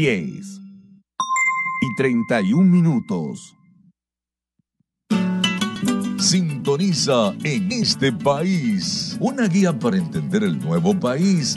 10:31. Sintoniza En este País, una guía para entender el nuevo país